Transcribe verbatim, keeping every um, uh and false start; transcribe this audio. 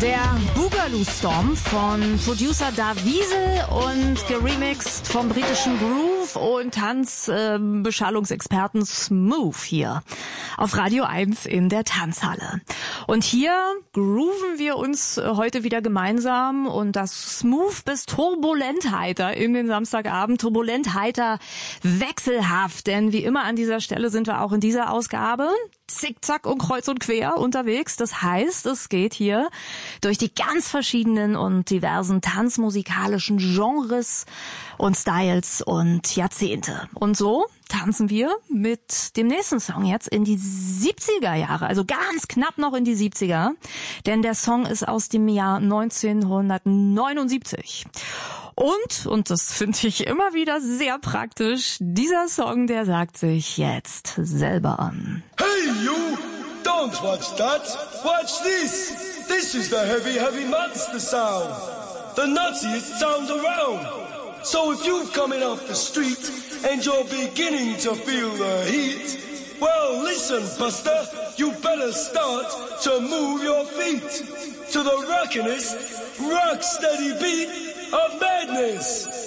Der Boogaloo Stomp von Producer Da Wiesel und geremixed vom britischen Groove und Tanzbeschallungsexperten äh, Smooth hier auf Radio eins in der Tanzhalle. Und hier grooven wir uns heute wieder gemeinsam und das Smooth bis turbulent heiter in den Samstagabend. Turbulent heiter, wechselhaft, denn wie immer an dieser Stelle sind wir auch in dieser Ausgabe zickzack und kreuz und quer unterwegs. Das heißt, es geht hier durch die ganz verschiedenen und diversen tanzmusikalischen Genres und Styles und Jahrzehnte. Und so tanzen wir mit dem nächsten Song jetzt in die siebziger Jahre, also ganz knapp noch in die siebziger, denn der Song ist aus dem Jahr neunzehnhundertneunundsiebzig. Und, und das finde ich immer wieder sehr praktisch, dieser Song, der sagt sich jetzt selber an. Hey you, don't watch that, watch this. This is the heavy, heavy monster sound. The nuttiest sound around. So if you've coming off the street and you're beginning to feel the heat, well listen buster, you better start to move your feet to the rockinest, rock steady beat of madness.